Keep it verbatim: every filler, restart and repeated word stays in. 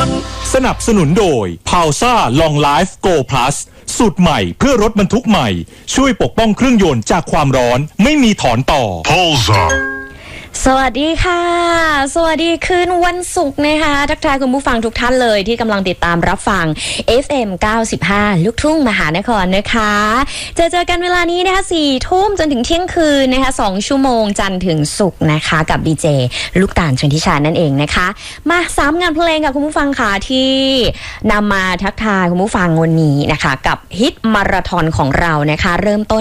สนับสนุนโดย พาวซ่า Long Life Go Plus สูตรใหม่เพื่อรถบรรทุกใหม่ช่วยปกป้องเครื่องยนต์จากความร้อนไม่มีถอนต่อ Pulsar สวัสดีค่ะสวัสดีคืนวันศุกร์นะคะทักทายคุณผู้ฟังทุกท่านเลยที่กำลังติดตามรับฟัง เอฟ เอ็ม เก้าสิบห้า ลูกทุ่งมหานครนะคะเจอเจอกันเวลานี้นะคะสี่ทุ่มจนถึงเที่ยงคืนนะคะสองชั่วโมงจันทร์ถึงศุกร์นะคะกับดีเจลูกตาลชนทิชานั่นเองนะคะมาสามงานเพลงกับคุณผู้ฟังค่ะที่นำมาทักทายคุณผู้ฟังวันนี้นะคะกับฮิตมาราธอนของเรานะคะเริ่มต้น